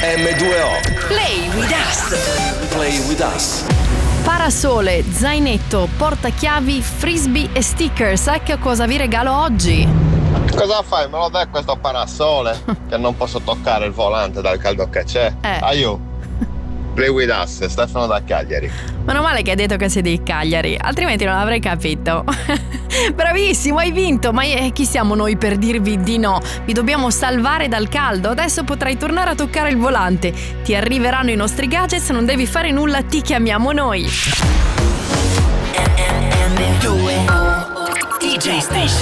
M2O. Play with us. Play with us. Parasole, zainetto, portachiavi, frisbee e sticker. Sai che cosa vi regalo oggi? Cosa fai? Me lo dai questo parasole? Che non posso toccare il volante dal caldo che c'è. Aiuto. Play with us, Stefano da Cagliari. Meno male che hai detto che sei di Cagliari, altrimenti non avrei capito. Bravissimo, hai vinto, ma chi siamo noi per dirvi di no? Vi dobbiamo salvare dal caldo, adesso potrai tornare a toccare il volante. Ti arriveranno i nostri gadgets, non devi fare nulla, ti chiamiamo noi. DJ Station.